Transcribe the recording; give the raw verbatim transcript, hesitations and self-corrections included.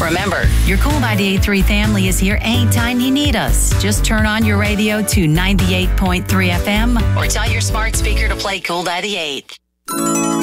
Remember, your Cool ninety-eight point three family is here anytime you need us. Just turn on your radio to ninety-eight point three F M or tell your smart speaker to play Cool ninety-eight.